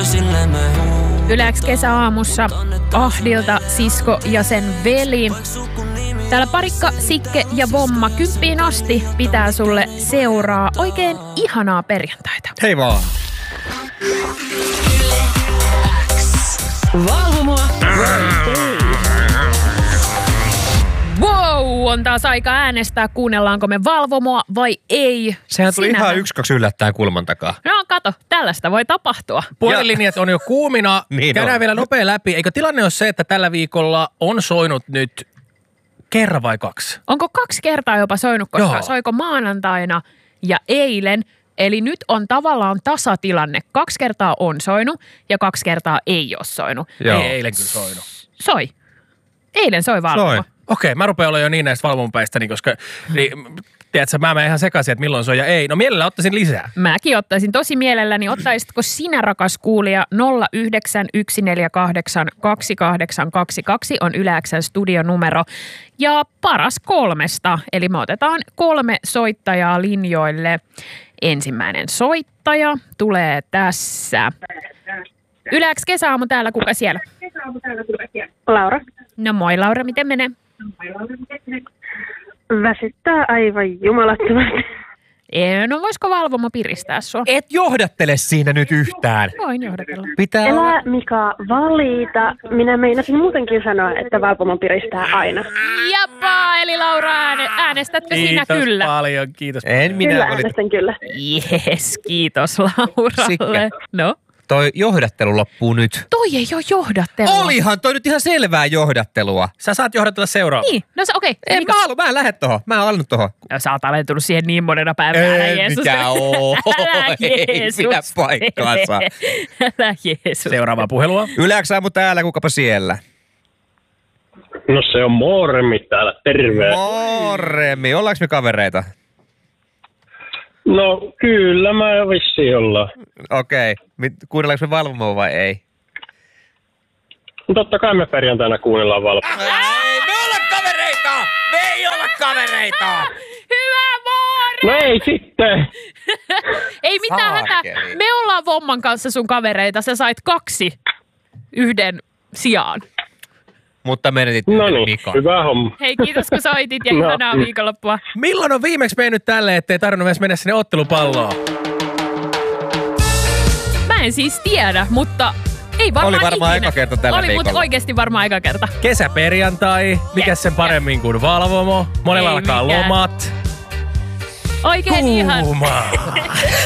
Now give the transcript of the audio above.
Yle X kesäaamussa Ahdilta sisko ja sen veli. Täällä Parikka, Sikke ja Vomma 10 asti pitää sulle seuraa. Oikein ihanaa perjantaita. Hei vaan. Valvomoa. Wow, on taas aika äänestää, kuunnellaanko me Valvomoa vai ei. Sehän tuli ihan 1-2 yllättäen kulman takaa. No kato, tällaista voi tapahtua. Puhelinlinjat on jo kuumina. Niin Käydään on. vielä nopea läpi. Eikö tilanne ole se, että tällä viikolla on soinut nyt kerran vai 2? Onko 2 kertaa jopa soinut, koska Joo. soiko maanantaina ja eilen. Eli nyt on tavallaan tasatilanne. 2 kertaa on soinut ja 2 kertaa ei ole soinut. Joo. Ei eilen kyllä soinut. Soi. Eilen soi Valvoma. Soi. Okei, mä rupean olla jo niin näistä valvomapäistäni, koska tiedätkö, mä menen ihan sekaisin, että milloin soi ja ei. No mielellään ottaisin lisää. Mäkin ottaisin tosi mielelläni. Ottaisitko sinä, rakas kuulija, 091482822 on Yle X:n studionumero. Ja paras 3, eli me otetaan 3 soittajaa linjoille. Ensimmäinen soittaja tulee tässä. Yle X kesäaamu täällä, kuka siellä? Laura. No moi Laura, miten menee? Väsyttää aivan jumalattomasti. No voisiko Valvoma piristää sua? Et johdattele siinä nyt yhtään. Voin johdatella. Pitää olla... Elä Mika valita. Minä meinasin muutenkin sanoa, että Valpomo piristää aina. Japa, eli Laura, äänestätkö sinä kyllä? Paljon, kiitos. En minä Kyllä valita. äänestän kyllä. Jes, kiitos Lauralle. Sikke. No? Toi johdattelu loppuu nyt. Toi ei ole johdattelua. Olihan toi nyt ihan selvää johdattelua. Sä saat johdatella seuraavaa. Niin, no okei. En mä en lähde tohon. Mä en alennut tohon. No, sä oot alentunut siihen niin monena päivänä, älä Jeesus. Mikä oo. Älä Ei Jeesus. pidä paikkaansa. Älä Jeesus. Seuraavaa puhelua. Yle X aamu täällä, kukapa siellä? No se on Mooremi täällä, terve. Moremi, ollaanko me kavereita? No kyllä mä vissiin ollaan. Okei. Kuunnellaanko me Valvomoa vai ei? No, totta kai me perjantaina kuunnellaan Valpomoa. Ei, me olla kavereita! Me ei olla kavereita! Hyvä Moore! No ei sitten. Ei mitään hätää. Saakeli. Me ollaan Vomman kanssa sun kavereita. Sä sait 2 yhden sijaan. Mutta menetit No yhden niin, Mikan. hyvä homma. Hei, kiitos kun soitit ja No. ihanaa viikonloppua. Milloin on viimeksi mennyt tälleen, ettei tarvinnut edes mennä sinne ottelupalloon? Mä en siis tiedä, mutta ei varmaan Oli varmaan ikinä. eka kerta tällä Oli, mutta viikolla. oikeasti varmaan eka kerta. Kesäperjantai, mikäs sen paremmin kuin Valvomo? Monella Ei alkaa mikään. lomat. Oikein ihan. Kuuma.